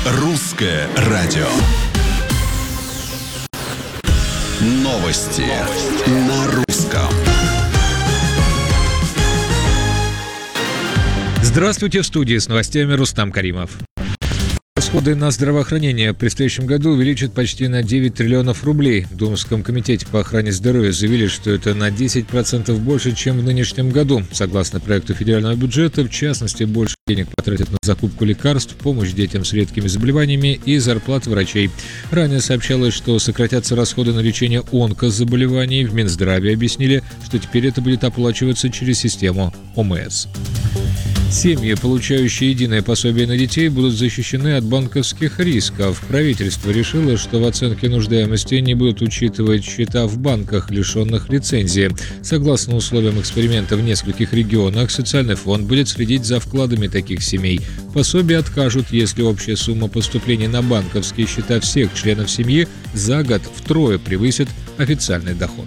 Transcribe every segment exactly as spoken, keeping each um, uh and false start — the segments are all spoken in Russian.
Русское радио. Новости, Новости. На русском. Здравствуйте, в студии с новостями Рустам Каримов. Расходы на здравоохранение в предстоящем году увеличат почти на девять триллионов рублей. В Думском комитете по охране здоровья заявили, что это на десять процентов больше, чем в нынешнем году. Согласно проекту федерального бюджета, в частности, больше денег потратят на закупку лекарств, помощь детям с редкими заболеваниями и зарплаты врачей. Ранее сообщалось, что сократятся расходы на лечение онкозаболеваний. В Минздраве объяснили, что теперь это будет оплачиваться через систему ОМС. Семьи, получающие единое пособие на детей, будут защищены от банковских рисков. Правительство решило, что в оценке нуждаемости не будут учитывать счета в банках, лишенных лицензии. Согласно условиям эксперимента в нескольких регионах, социальный фонд будет следить за вкладами таких семей. Пособие откажут, если общая сумма поступлений на банковские счета всех членов семьи за год втрое превысит официальный доход.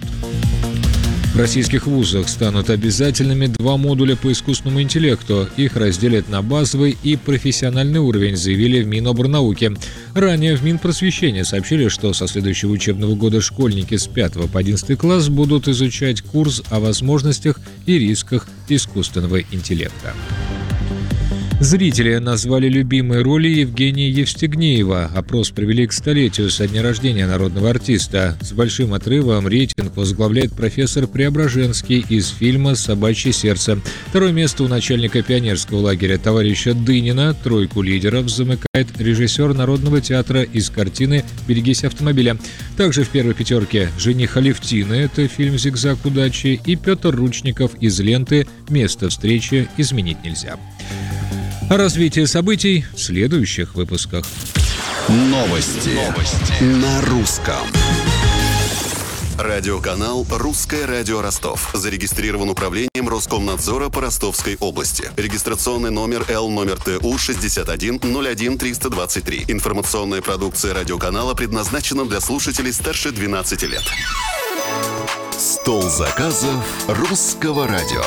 В российских вузах станут обязательными два модуля по искусственному интеллекту. Их разделят на базовый и профессиональный уровень, заявили в Минобрнауки. Ранее в Минпросвещении сообщили, что со следующего учебного года школьники с пятого по одиннадцатый класс будут изучать курс о возможностях и рисках искусственного интеллекта. Зрители назвали любимой роли Евгения Евстигнеева. Опрос провели к столетию со дня рождения народного артиста. С большим отрывом рейтинг возглавляет профессор Преображенский из фильма «Собачье сердце». Второе место у начальника пионерского лагеря товарища Дынина. Тройку лидеров замыкает режиссер Народного театра из картины «Берегись автомобиля». Также в первой пятерке «Жених Алевтины» — это фильм «Зигзаг удачи», и Петр Ручников из ленты «Место встречи изменить нельзя». О развитии событий в следующих выпусках. Новости, Новости. На русском. Радиоканал «Русское радио Ростов». Зарегистрирован управлением Роскомнадзора по Ростовской области. Регистрационный номер Л номер Т У шестьдесят один ноль один триста двадцать три. Информационная продукция радиоканала предназначена для слушателей старше двенадцати лет. Стол заказов «Русского радио».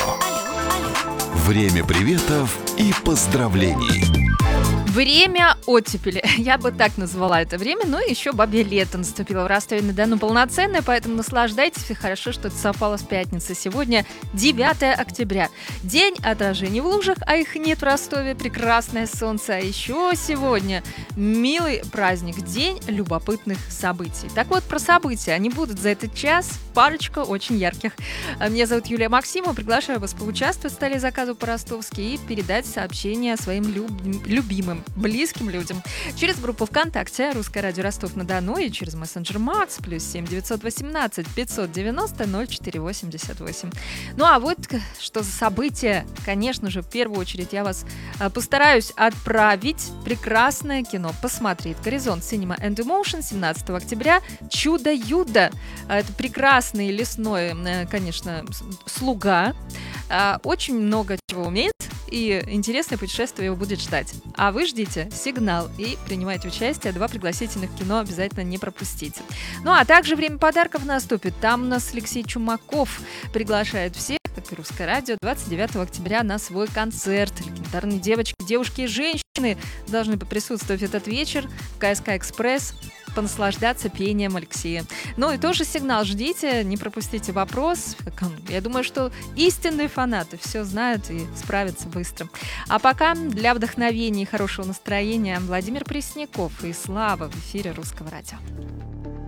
Время приветов и поздравлений. Время оттепели. Я бы так назвала это время, но еще бабье лето наступило в Ростове-на-Дону полноценное, поэтому наслаждайтесь. И хорошо, что это совпало с пятницей. Сегодня девятое октября. День отражений в лужах, а их нет в Ростове. Прекрасное солнце. А еще сегодня милый праздник. День любопытных событий. Так вот, про события. Они будут за этот час. Парочка очень ярких. Меня зовут Юлия Максимова. Приглашаю вас поучаствовать в столе заказов по-ростовски и передать сообщения своим люб... любимым, близким людям через группу ВКонтакте «Русское радио Ростов-на-Дону» и через мессенджер Макс плюс семь девятьсот восемнадцать пятьсот девяносто ноль четыре восемьдесят восемь. Ну а вот что за события. Конечно же, в первую очередь я вас а, постараюсь отправить в прекрасное кино посмотреть. «Горизонт Cinema and Emotion» семнадцатого октября. «Чудо-юдо». Это прекрасный лесной, конечно, слуга. Очень много чего умеет, и интересное путешествие его будет ждать. А вы ждите «Сигнал» и принимайте участие. Два пригласительных кино обязательно не пропустите. Ну а также время подарков наступит. Там нас Алексей Чумаков приглашает всех, как и «Русское радио», двадцать девятого октября на свой концерт. Легендарные девочки, девушки и женщины должны присутствовать в этот вечер в КСК «Экспресс», понаслаждаться пением Алексея. Ну и тоже «Сигнал» ждите, не пропустите вопрос. Я думаю, что истинные фанаты все знают и справятся быстро. А пока для вдохновения и хорошего настроения Владимир Пресняков и Слава в эфире «Русского радио».